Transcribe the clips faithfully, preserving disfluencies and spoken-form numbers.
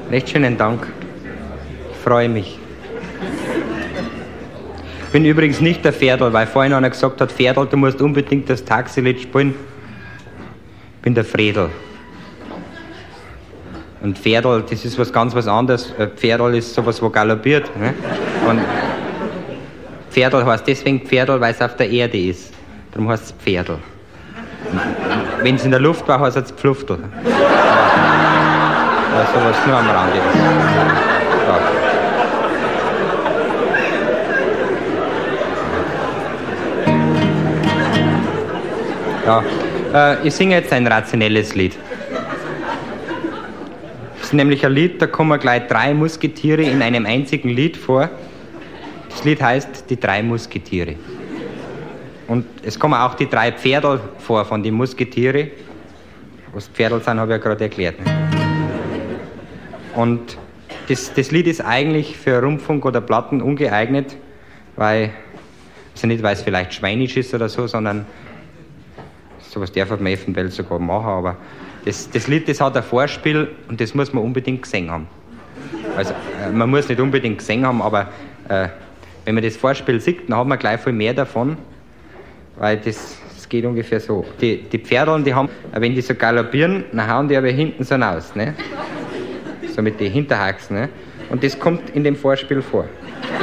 Recht schönen Dank. Ich freue mich. Ich bin übrigens nicht der Ferdl, weil vorhin einer gesagt hat, Ferdl, du musst unbedingt das Taxilied spielen. Ich bin der Fredl. Und Pferdl, das ist was ganz was anderes. Pferdl ist sowas, wo galoppiert. Ne? Und Pferdl heißt deswegen Pferdl, weil es auf der Erde ist. Darum heißt es Pferdl. Wenn es in der Luft war, heißt es Pfluftl. Weil sowas nur am Rande ist. Ja. Ja. Äh, ich singe jetzt ein rationelles Lied. Das ist nämlich ein Lied, da kommen gleich drei Musketiere in einem einzigen Lied vor. Das Lied heißt Die drei Musketiere. Und es kommen auch die drei Pferdl vor von den Musketiere. Was Pferdl sind, habe ich ja gerade erklärt. Und das, das Lied ist eigentlich für Rundfunk oder Platten ungeeignet, weil, also nicht, weil es vielleicht schweinisch ist oder so, sondern sowas darf man eventuell sogar machen, aber das, das Lied, das hat ein Vorspiel und das muss man unbedingt gesehen haben. Also äh, man muss nicht unbedingt gesehen haben, aber äh, wenn man das Vorspiel sieht, dann hat man gleich viel mehr davon, weil das, das geht ungefähr so. Die, die Pferdl, die haben, wenn die so galoppieren, dann hauen die aber hinten so raus, ne? So mit den Hinterhaxen, ne? Und das kommt in dem Vorspiel vor. Und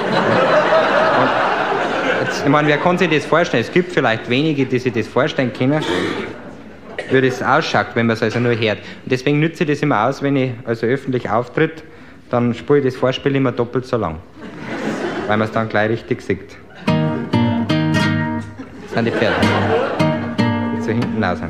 jetzt, ich meine, wer kann sich das vorstellen? Es gibt vielleicht wenige, die sich das vorstellen können, wie das ausschaut, wenn man es also nur hört. Und deswegen nütze ich das immer aus, wenn ich also öffentlich auftritt, dann spiele ich das Vorspiel immer doppelt so lang, weil man es dann gleich richtig sieht. Das sind die Pferde, die so hinten raus sind.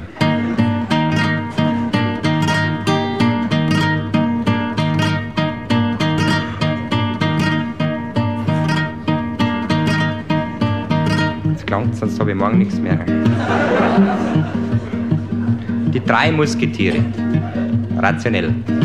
Sonst habe ich morgen nichts mehr. Die drei Musketiere. Rationell.